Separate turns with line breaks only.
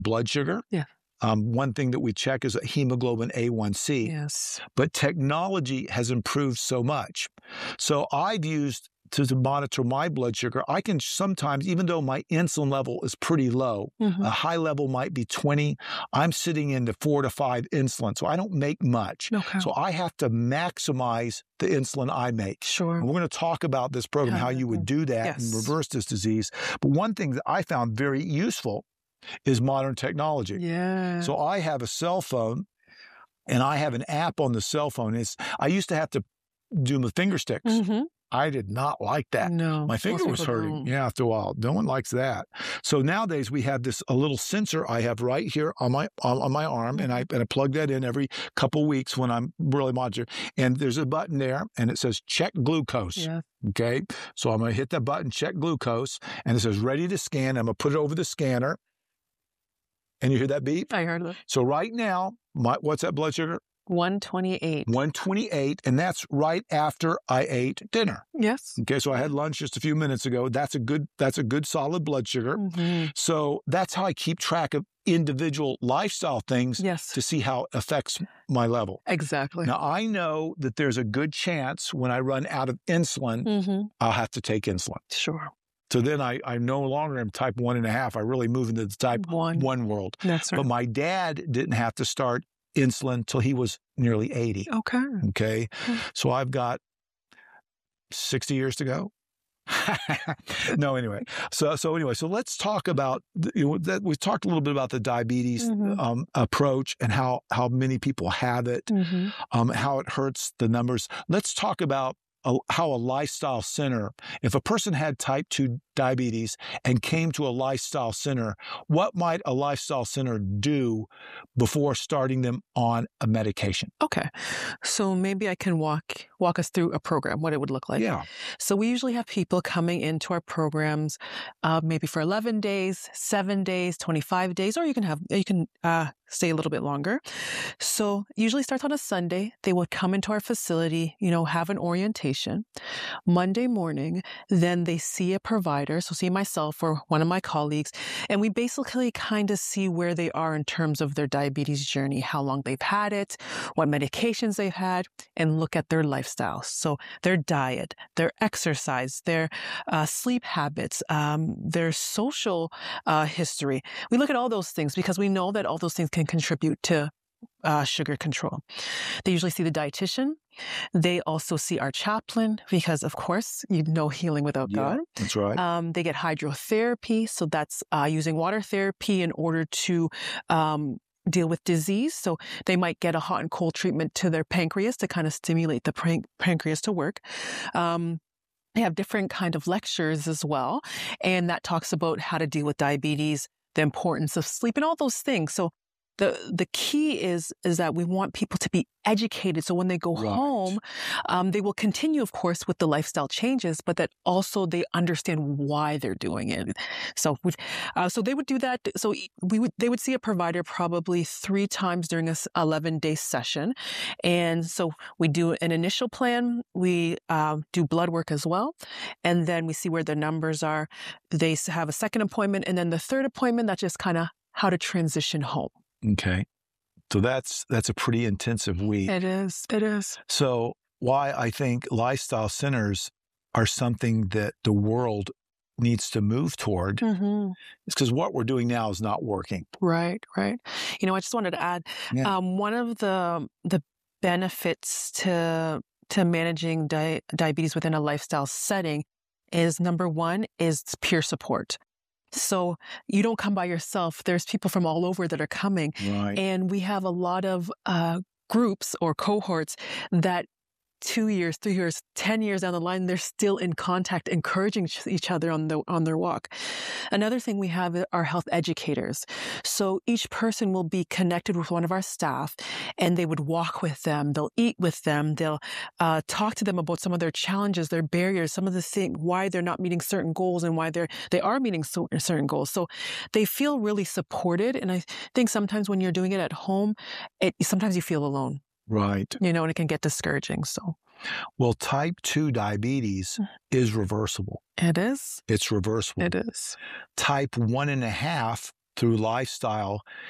blood sugar.
Yeah.
One thing that we check is hemoglobin A1C.
Yes.
But technology has improved so much. So I've used to monitor my blood sugar. I can sometimes, even though my insulin level is pretty low, a high level might be 20, I'm sitting in the 4 to 5 insulin. So I don't make much.
Okay.
So I have to maximize the insulin I make.
Sure.
And we're going to talk about this program, how you would do that and reverse this disease. But one thing that I found very useful is modern technology.
Yeah.
So I have a cell phone and I have an app on the cell phone. I used to have to do my finger sticks. I did not like that.
No.
My finger was hurting. Yeah, after a while. No one likes that. So nowadays we have a little sensor I have right here on my arm, and I plug that in every couple weeks when I'm really monitoring. And there's a button there, and it says check glucose.
Yeah.
Okay, so I'm going to hit that button, check glucose, and it says ready to scan. I'm going to put it over the scanner. And you hear that beep?
I heard it.
So right now, what's that blood sugar?
128.
128, and that's right after I ate dinner.
Yes.
Okay, so I had lunch just a few minutes ago. That's a good solid blood sugar. So that's how I keep track of individual lifestyle things to see how it affects my level.
Exactly.
Now, I know that there's a good chance when I run out of insulin, I'll have to take insulin.
Sure.
So then I no longer am type 1.5. I really move into the type 1 world.
That's right.
But my dad didn't have to start insulin till he was nearly 80. Okay. So I've got 60 years to go. No, anyway. So let's talk about, we talked a little bit about the diabetes approach and how many people have it, how it hurts the numbers. Let's talk about how a lifestyle center, if a person had type 2 diabetes and came to a lifestyle center, what might a lifestyle center do before starting them on a medication?
Okay. So maybe I can walk us through a program, what it would look like.
Yeah.
So we usually have people coming into our programs maybe for 11 days, 7 days, 25 days, or you can stay a little bit longer. So usually starts on a Sunday. They would come into our facility, have an orientation. Monday morning, then they see a provider, so see myself or one of my colleagues, and we basically kind of see where they are in terms of their diabetes journey, how long they've had it, what medications they've had, and look at their lifestyle. So their diet, their exercise, their sleep habits, their social history. We look at all those things because we know that all those things can contribute to sugar control. They usually see the dietitian. They also see our chaplain because, of course, healing without God.
That's right.
They get hydrotherapy. So that's using water therapy in order to deal with disease. So they might get a hot and cold treatment to their pancreas to kind of stimulate the pancreas to work. They have different kind of lectures as well. And that talks about how to deal with diabetes, the importance of sleep, and all those things. So the key is that we want people to be educated. So when they go home, they will continue, of course, with the lifestyle changes, but that also they understand why they're doing it. So they would do that. So they would see a provider probably 3 times during a 11-day session. And so we do an initial plan. We do blood work as well. And then we see where the numbers are. They have a second appointment. And then the third appointment, that's just kind of how to transition home.
Okay. So that's a pretty intensive week.
It is.
So why I think lifestyle centers are something that the world needs to move toward is because what we're doing now is not working.
Right. I just wanted to add, one of the benefits to managing diabetes within a lifestyle setting is, number one, is peer support. So you don't come by yourself. There's people from all over that are coming.
Right.
And we have a lot of groups or cohorts that 2 years, 3 years, 10 years down the line, they're still in contact, encouraging each other on their walk. Another thing we have are health educators. So each person will be connected with one of our staff, and they would walk with them. They'll eat with them. They'll talk to them about some of their challenges, their barriers, some of the things, why they're not meeting certain goals and why they are meeting certain goals. So they feel really supported. And I think sometimes when you're doing it at home, sometimes you feel alone.
Right.
And it can get discouraging. So,
well, type 2 diabetes is reversible.
It is.
It's reversible.
It is.
Type 1.5 through lifestyle